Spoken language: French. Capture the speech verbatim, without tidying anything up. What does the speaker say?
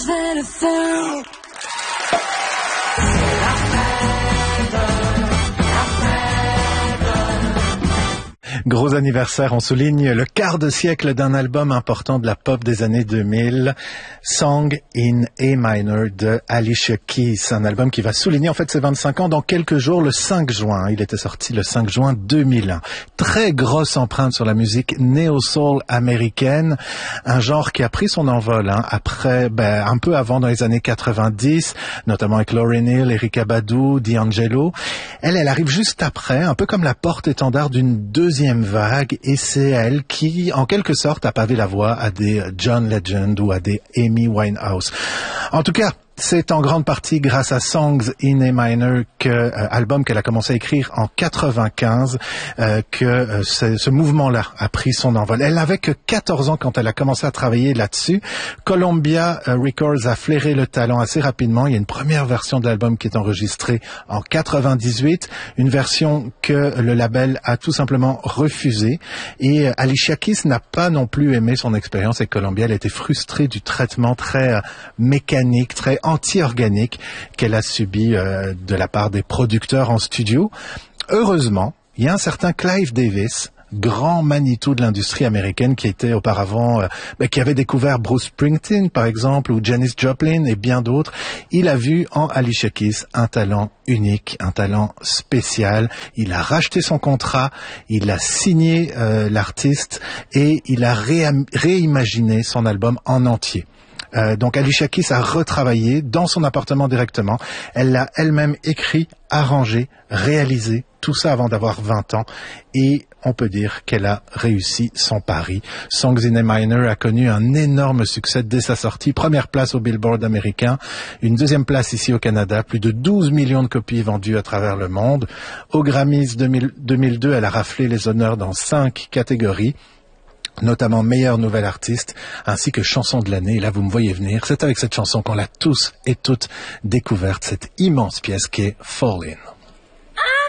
Gros anniversaire, on souligne le quart de siècle d'un album important de la pop des années deux mille, Song in A Minor de Alicia Keys, un album qui va souligner en fait ses vingt-cinq ans dans quelques jours, le cinq juin. Il était sorti le cinq juin deux mille un. Très grosse empreinte sur la musique néo-soul américaine, un genre qui a pris son envol hein, après, ben, un peu avant dans les années quatre-vingt-dix, notamment avec Lauryn Hill, Erykah Badu, D'Angelo. Elle, elle arrive juste après, un peu comme la porte-étendard d'une deuxième vague, et c'est elle qui, en quelque sorte, a pavé la voie à des John Legend ou à des Amy Winehouse. En tout cas, c'est en grande partie grâce à Songs in A Minor, que, euh, album qu'elle a commencé à écrire en quatre-vingt-quinze, euh, que euh, ce, ce mouvement-là a pris son envol. Elle n'avait que quatorze ans quand elle a commencé à travailler là-dessus. Columbia euh, Records a flairé le talent assez rapidement. Il y a une première version de l'album qui est enregistrée en quatre-vingt-dix-huit, une version que le label a tout simplement refusée. Et euh, Alicia Keys n'a pas non plus aimé son expérience avec Columbia. Elle était frustrée du traitement très euh, mécanique, très anti-organique qu'elle a subi euh, de la part des producteurs en studio. Heureusement, il y a un certain Clive Davis, grand Manitou de l'industrie américaine, qui était auparavant, euh, bah, qui avait découvert Bruce Springsteen par exemple, ou Janis Joplin et bien d'autres. Il a vu en Alicia Keys un talent unique, un talent spécial. Il a racheté son contrat, il a signé euh, l'artiste et il a ré- réimaginé son album en entier. Euh, donc Alicia Keys a retravaillé dans son appartement directement. Elle l'a elle-même écrit, arrangé, réalisé, tout ça avant d'avoir vingt ans. Et on peut dire qu'elle a réussi son pari. Songs in A Minor a connu un énorme succès dès sa sortie. Première place au Billboard américain, une deuxième place ici au Canada, plus de douze millions de copies vendues à travers le monde. Aux Grammys deux mille, deux mille deux, elle a raflé les honneurs dans cinq catégories, notamment meilleure nouvelle artiste, ainsi que chanson de l'année. Et là, vous me voyez venir. C'est avec cette chanson qu'on l'a tous et toutes découverte, cette immense pièce qui est Fall In.